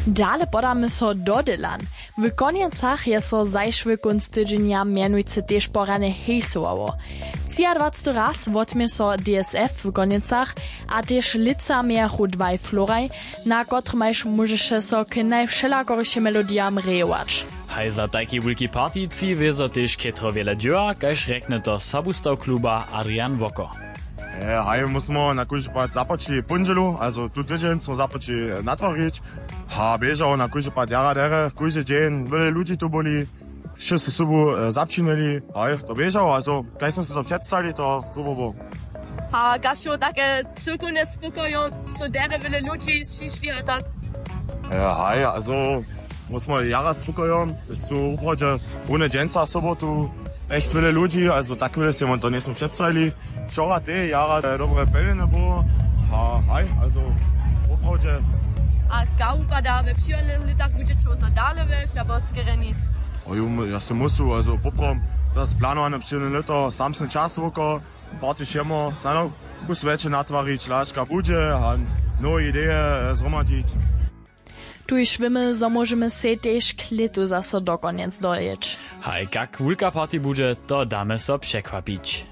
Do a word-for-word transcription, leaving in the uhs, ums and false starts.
Dale podamy so do Dylan. W koniecach je so zajszły kunc tydzienia mianujcy też porane hejsowało. dwadzieścia raz wotmie so D S F w koniecach, a też lica miachu dwaj floraj, na kotrmajsz możesz so k najwszelakorszym melodiam rejować. Hej za taki wielki partyjci wiezo też kietro wiele dzieła, kaž rekne to sabustav kluba Adrian Woko. Ja, hej musimy na kóź pat započi punželu, also tu tydzień smo započi natvorić. Ha, biežao na kóź pat jara dere, w kóź dzień wiele ludzi tu byli, wszyscy subu zapčinili. Hej, to biežao, also kaj smo se to představili, to super było. Ha, gaszo takie cyrkune spokoju, so dere wiele ludzi przyszli tak. Ja, hej, also musimy jara spokoju, so uchodzie ohne dżęca sobotu. Echt wiele ludzi, also tak wiele się to nie są przedstawili. Wczoraj te jara dobre pełne było. Ha, hej, also uchodzie. A gaupa da we przyjemnych tak będzie to dalej wiesz, aber skoro nic. O ja se musu, also poprom, das planowane przyjemne lito, samsny czas woko, party šiemo, sano, kus veće natvarić, lačka buđe, a nove ideje zromadić. Tuj šwimy, so możemy se też klitu zaso do koniec dojeć. Hej, kak wielka party bude, to damy so przekwapić.